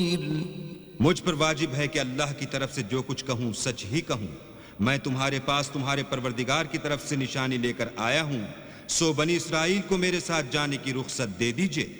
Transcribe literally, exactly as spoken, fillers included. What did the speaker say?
मुझ पर वाजिब है कि अल्लाह की तरफ से जो कुछ कहूँ सच ही कहूँ। मैं तुम्हारे पास तुम्हारे परवरदिगार की तरफ से निशानी लेकर आया हूँ, सो बनी इसराइल को मेरे साथ जाने की रुख्सत दे दीजिए।